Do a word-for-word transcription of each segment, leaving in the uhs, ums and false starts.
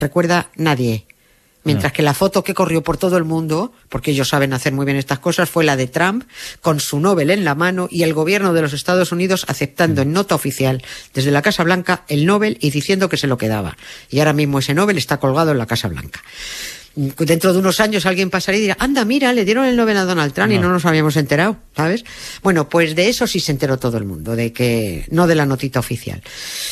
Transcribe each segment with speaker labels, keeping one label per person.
Speaker 1: recuerda nadie. Mientras que la foto que corrió por todo el mundo, porque ellos saben hacer muy bien estas cosas, fue la de Trump con su Nobel en la mano y el gobierno de los Estados Unidos aceptando en nota oficial desde la Casa Blanca el Nobel y diciendo que se lo quedaba. Y ahora mismo ese Nobel está colgado en la Casa Blanca. Dentro de unos años alguien pasará y dirá, anda, mira, le dieron el Nobel a Donald Trump no. y no nos habíamos enterado, ¿sabes? Bueno, pues de eso sí se enteró todo el mundo, de que no de la notita oficial.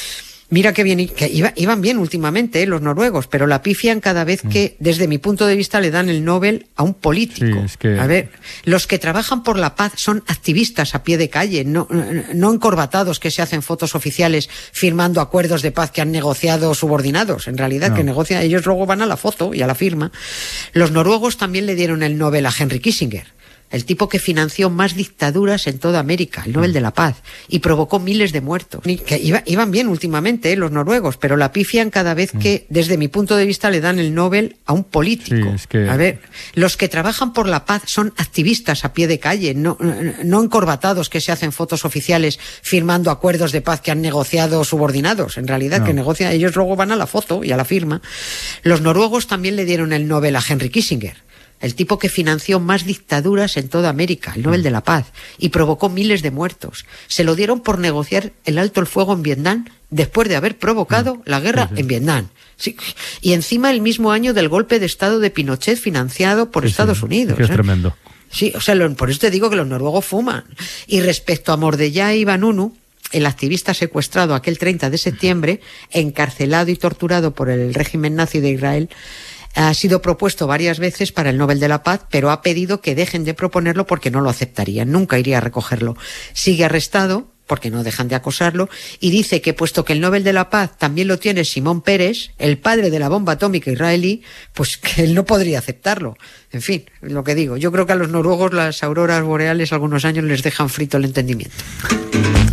Speaker 1: Mira que bien, que iba, iban bien últimamente, ¿eh? Los noruegos, pero la pifian cada vez que, desde mi punto de vista, le dan el Nobel a un político.
Speaker 2: Sí, es que...
Speaker 1: A ver, los que trabajan por la paz son activistas a pie de calle, no, no encorbatados que se hacen fotos oficiales firmando acuerdos de paz que han negociado subordinados. En realidad, no. que negocian, ellos luego van a la foto y a la firma. Los noruegos también le dieron el Nobel a Henry Kissinger, el tipo que financió más dictaduras en toda América, el Nobel de la Paz, y provocó miles de muertos. Que iba, iban bien últimamente, ¿eh? Los noruegos, pero la pifian cada vez que, desde mi punto de vista, le dan el Nobel a un político.
Speaker 2: Sí, es que...
Speaker 1: A ver, los que trabajan por la paz son activistas a pie de calle, no, no encorbatados que se hacen fotos oficiales firmando acuerdos de paz que han negociado subordinados. En realidad, no. que negocian, ellos luego van a la foto y a la firma. Los noruegos también le dieron el Nobel a Henry Kissinger, el tipo que financió más dictaduras en toda América, el Nobel de la Paz, y provocó miles de muertos. Se lo dieron por negociar el alto el fuego en Vietnam después de haber provocado la guerra sí, sí. en Vietnam. Sí. Y encima el mismo año del golpe de Estado de Pinochet financiado por sí, Estados
Speaker 2: sí,
Speaker 1: Unidos.
Speaker 2: Que es
Speaker 1: ¿eh?
Speaker 2: tremendo.
Speaker 1: Sí, o sea, lo, por eso te digo que los noruegos fuman. Y respecto a Mordechai Vanunu, el activista secuestrado aquel treinta de septiembre, encarcelado y torturado por el régimen nazi de Israel, ha sido propuesto varias veces para el Nobel de la Paz, pero ha pedido que dejen de proponerlo porque no lo aceptarían, nunca iría a recogerlo. Sigue arrestado porque no dejan de acosarlo y dice que puesto que el Nobel de la Paz también lo tiene Simón Peres, el padre de la bomba atómica israelí, pues que él no podría aceptarlo. En fin, lo que digo, yo creo que a los noruegos las auroras boreales algunos años les dejan frito el entendimiento.